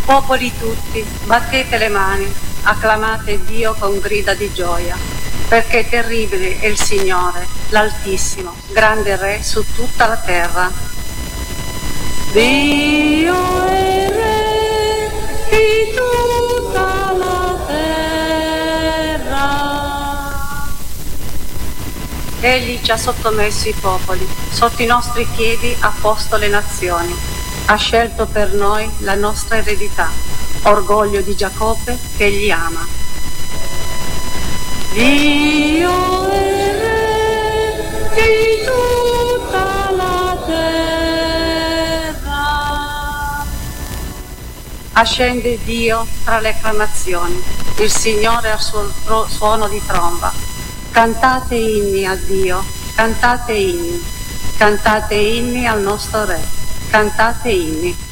Popoli tutti, battete le mani, acclamate Dio con grida di gioia, perché terribile è il Signore, l'Altissimo, grande Re su tutta la terra. Dio è Re di tutta la terra. Egli ci ha sottomesso i popoli, sotto i nostri piedi ha posto le nazioni, ha scelto per noi la nostra eredità, orgoglio di Giacobbe che egli ama. Dio è Re di tutta la terra. Ascende Dio tra le acclamazioni, il Signore al suo suono di tromba. Cantate inni a Dio, cantate inni al nostro Re, cantate inni.